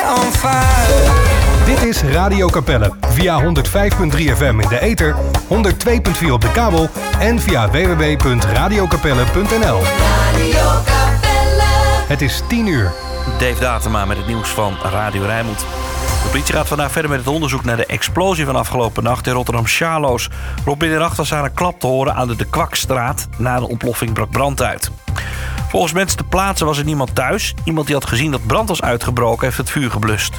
on fire. Dit is Radio Capelle via 105.3 FM in de ether, 102.4 op de kabel en via www.radiokapelle.nl. Radio Capelle. Het is 10 uur. Dave Datema met het nieuws van Radio Rijnmond. De politie gaat vandaag verder met het onderzoek naar de explosie van afgelopen nacht in Rotterdam-Charloes. Rond middernacht was daar een klap te horen aan de Kwakstraat. Na de ontploffing brak brand uit. Volgens mensen ter plaatse was er niemand thuis. Iemand die had gezien dat brand was uitgebroken heeft het vuur geblust.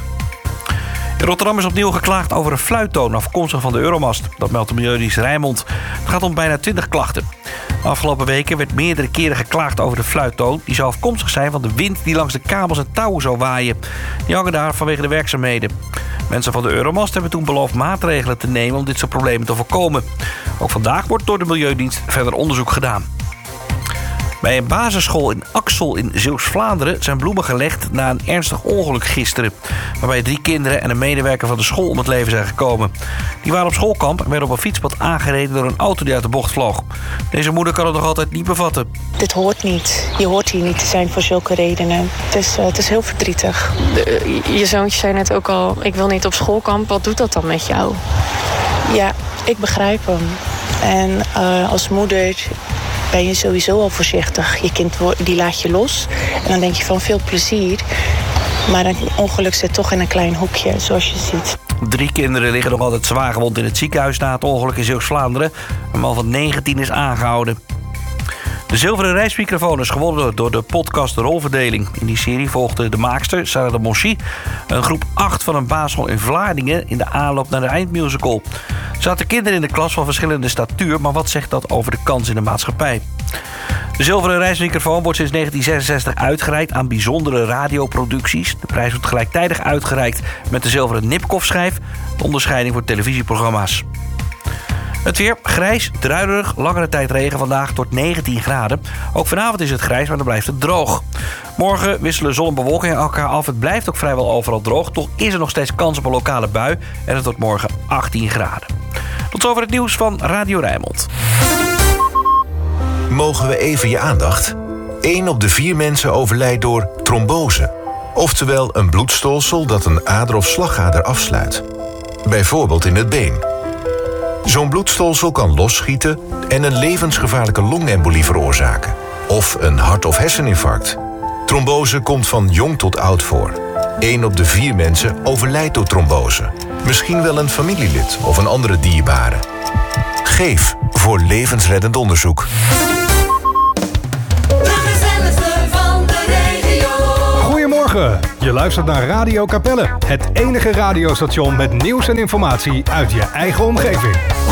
In Rotterdam is opnieuw geklaagd over een fluittoon afkomstig van de Euromast. Dat meldt de Milieudienst Rijnmond. Het gaat om bijna 20 klachten. De afgelopen weken werd meerdere keren geklaagd over de fluittoon. Die zou afkomstig zijn van de wind die langs de kabels en touwen zou waaien. Die hangen daar vanwege de werkzaamheden. Mensen van de Euromast hebben toen beloofd maatregelen te nemen om dit soort problemen te voorkomen. Ook vandaag wordt door de Milieudienst verder onderzoek gedaan. Bij een basisschool in Axel in Zeeuws-Vlaanderen zijn bloemen gelegd na een ernstig ongeluk gisteren. Waarbij 3 kinderen en een medewerker van de school om het leven zijn gekomen. Die waren op schoolkamp en werden op een fietspad aangereden door een auto die uit de bocht vloog. Deze moeder kan het nog altijd niet bevatten. Dit hoort niet. Je hoort hier niet te zijn voor zulke redenen. Het is heel verdrietig. Je zoontje zei net ook al, ik wil niet op schoolkamp. Wat doet dat dan met jou? Ja, ik begrijp hem. En als moeder ben je sowieso al voorzichtig. Je kind die laat je los. En dan denk je van veel plezier. Maar een ongeluk zit toch in een klein hoekje, zoals je ziet. 3 kinderen liggen nog altijd zwaar gewond in het ziekenhuis na het ongeluk in Zeeuws-Vlaanderen. Een man van 19 is aangehouden. De zilveren reismicrofoon is gewonnen door de podcast Rolverdeling. In die serie volgde de maakster, Sarah de Monchy, een groep 8 van een basisschool in Vlaardingen in de aanloop naar de eindmusical. Er zaten kinderen in de klas van verschillende statuur, maar wat zegt dat over de kans in de maatschappij? De zilveren reismicrofoon wordt sinds 1966 uitgereikt aan bijzondere radioproducties. De prijs wordt gelijktijdig uitgereikt met de zilveren Nipkoff-schijf, de onderscheiding voor televisieprogramma's. Het weer grijs, druilerig, langere tijd regen vandaag tot 19 graden. Ook vanavond is het grijs, maar dan blijft het droog. Morgen wisselen zon en bewolking elkaar af. Het blijft ook vrijwel overal droog. Toch is er nog steeds kans op een lokale bui. En het wordt morgen 18 graden. Tot zover het nieuws van Radio Rijnmond. Mogen we even je aandacht? 1 op de 4 mensen overlijdt door trombose. Oftewel een bloedstolsel dat een ader of slagader afsluit. Bijvoorbeeld in het been. Zo'n bloedstolsel kan losschieten en een levensgevaarlijke longembolie veroorzaken. Of een hart- of herseninfarct. Trombose komt van jong tot oud voor. 1 op de 4 mensen overlijdt door trombose. Misschien wel een familielid of een andere dierbare. Geef voor levensreddend onderzoek. Goedemorgen, je luistert naar Radio Capelle. Het enige radiostation met nieuws en informatie uit je eigen omgeving.